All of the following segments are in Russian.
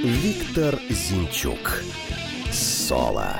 Виктор Зинчук. Соло.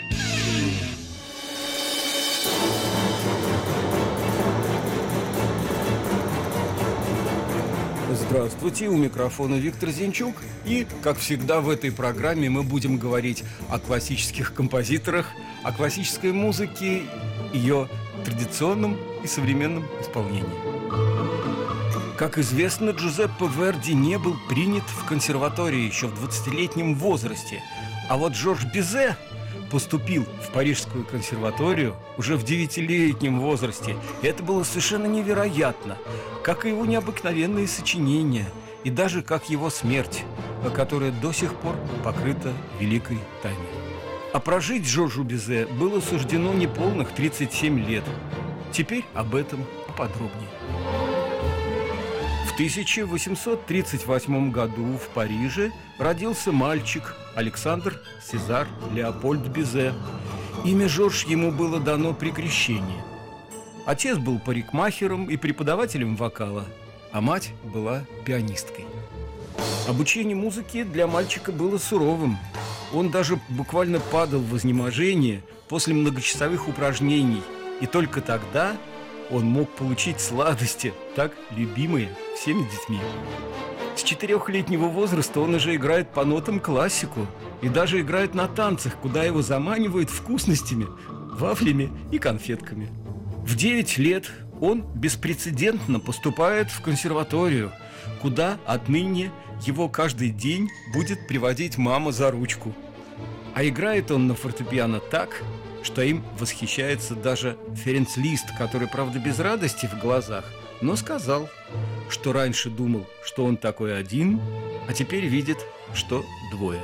Здравствуйте, у микрофона Виктор Зинчук. И, как всегда, в этой программе мы будем говорить о классических композиторах, о классической музыке, ее традиционном и современном исполнении. Как известно, Джузеппе Верди не был принят в консерваторию еще в 20-летнем возрасте. А вот Жорж Бизе поступил в Парижскую консерваторию уже в 9-летнем возрасте. И это было совершенно невероятно, как и его необыкновенные сочинения, и даже как его смерть, которая до сих пор покрыта великой тайной. А прожить Жоржу Бизе было суждено неполных 37 лет. Теперь об этом поподробнее. В 1838 году в Париже родился мальчик Александр Сезар Леопольд Бизе. Имя Жорж ему было дано при крещении. Отец был парикмахером и преподавателем вокала, а мать была пианисткой. Обучение музыке для мальчика было суровым. Он даже буквально падал в изнеможение после многочасовых упражнений, и только тогда он мог получить сладости, так любимые всеми детьми. С 4-летнего возраста он уже играет по нотам классику и даже играет на танцах, куда его заманивают вкусностями, вафлями и конфетками. В 9 лет он беспрецедентно поступает в консерваторию, куда отныне его каждый день будет приводить мама за ручку. А играет он на фортепиано так, что им восхищается даже Ференц Лист, который, правда, без радости в глазах, но сказал, что раньше думал, что он такой один, а теперь видит, что двое.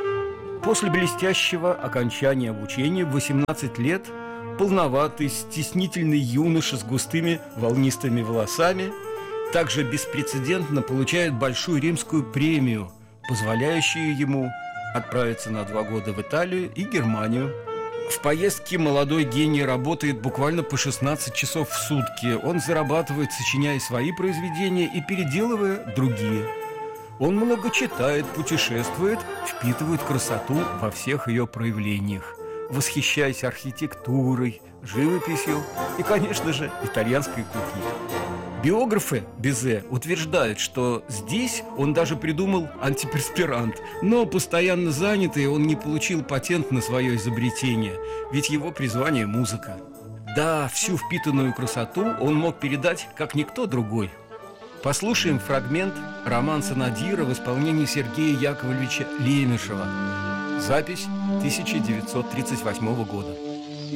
После блестящего окончания обучения в 18 лет полноватый, стеснительный юноша с густыми волнистыми волосами также беспрецедентно получает большую римскую премию, позволяющую ему отправиться на 2 года в Италию и Германию. В поездке молодой гений работает буквально по 16 часов в сутки. Он зарабатывает, сочиняя свои произведения и переделывая другие. Он много читает, путешествует, впитывает красоту во всех ее проявлениях, восхищаясь архитектурой, живописью и, конечно же, итальянской кухней. Биографы Бизе утверждают, что здесь он даже придумал антиперспирант, но постоянно занятый он не получил патент на свое изобретение, ведь его призвание – музыка. Да, всю впитанную красоту он мог передать, как никто другой. Послушаем фрагмент романса Надира в исполнении Сергея Яковлевича Лемешева. Запись 1938 года.